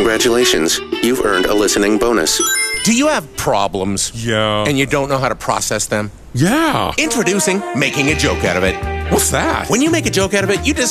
Congratulations, you've earned a listening bonus. Do you have problems? Yeah. And you don't know how to process them? Yeah. Introducing Making a Joke Out of It. What's that? When you make a joke out of it, you